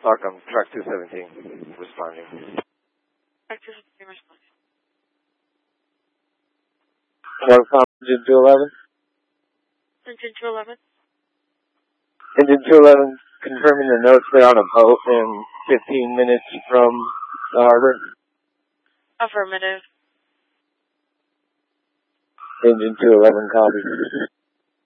Stockholm, track 217, responding. Track 217 responding. Welcome, engine 211. Engine 211. Engine 211, confirming the notes they're on a boat in 15 minutes from the harbor. Affirmative. Engine 211, copy.